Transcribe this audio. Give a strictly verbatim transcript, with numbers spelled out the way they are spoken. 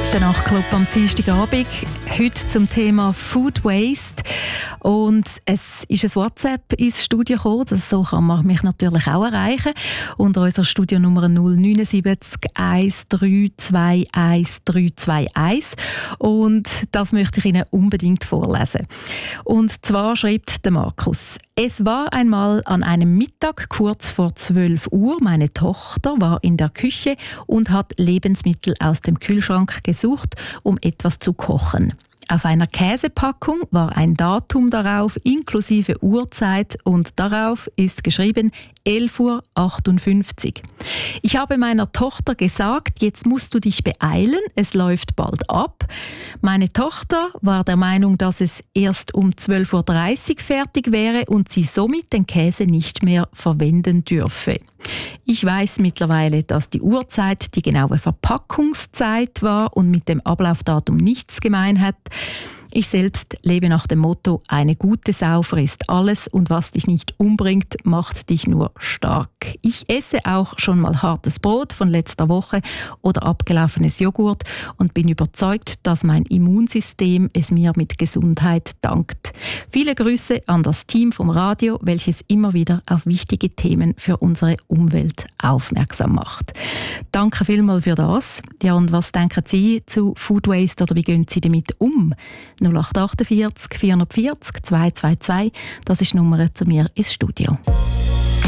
Der Nachtclub am Dienstagabend. Heute zum Thema Food Waste. Und es ist ein WhatsApp ins Studio gekommen. Das, so kann man mich natürlich auch erreichen. Unter unserer Studionummer null neun sieben eins drei zwei eins drei zwei eins. Und das möchte ich Ihnen unbedingt vorlesen. Und zwar schreibt der Markus: Es war einmal an einem Mittag kurz vor zwölf Uhr. Meine Tochter war in der Küche und hat Lebensmittel aus dem Kühlschrank gesucht, um etwas zu kochen. Auf einer Käsepackung war ein Datum darauf, inklusive Uhrzeit, und darauf ist geschrieben elf Uhr achtundfünfzig. Ich habe meiner Tochter gesagt, jetzt musst du dich beeilen, es läuft bald ab. Meine Tochter war der Meinung, dass es erst um zwölf Uhr dreißig fertig wäre und sie somit den Käse nicht mehr verwenden dürfe. Ich weiß mittlerweile, dass die Uhrzeit die genaue Verpackungszeit war und mit dem Ablaufdatum nichts gemein hat. Ich selbst lebe nach dem Motto, eine gute Sau frisst alles und was dich nicht umbringt, macht dich nur stark. Ich esse auch schon mal hartes Brot von letzter Woche oder abgelaufenes Joghurt und bin überzeugt, dass mein Immunsystem es mir mit Gesundheit dankt. Viele Grüße an das Team vom Radio, welches immer wieder auf wichtige Themen für unsere Umwelt aufmerksam macht. Danke vielmals für das. Ja, und was denken Sie zu Food Waste oder wie gehen Sie damit um? null acht vier acht vierhundertvierzig zweihundertzweiundzwanzig, das ist die Nummer zu mir ins Studio.